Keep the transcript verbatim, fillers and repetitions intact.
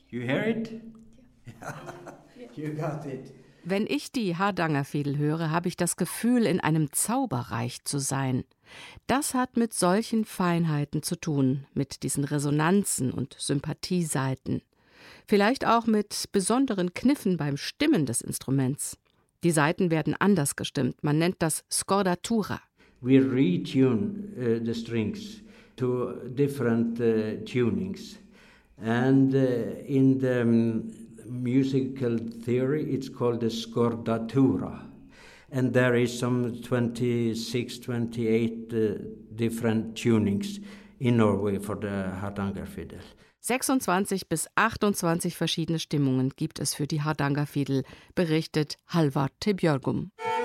You hear it? You got it. Wenn ich die Hardangerfidel höre, habe ich das Gefühl, in einem Zauberreich zu sein. Das hat mit solchen Feinheiten zu tun, mit diesen Resonanzen und Sympathieseiten. Vielleicht auch mit besonderen Kniffen beim Stimmen des Instruments. Die Saiten werden anders gestimmt, man nennt das Scordatura. We retune uh, the strings to different uh, tunings. And uh, in the um, musical theory, it's called the scordatura. And there is some twenty-six, twenty-eight uh, different tunings in Norway for the Hardangerfidel. sechsundzwanzig bis achtundzwanzig verschiedene Stimmungen gibt es für die Hardangerfidel, berichtet Halvard Tibjörgum.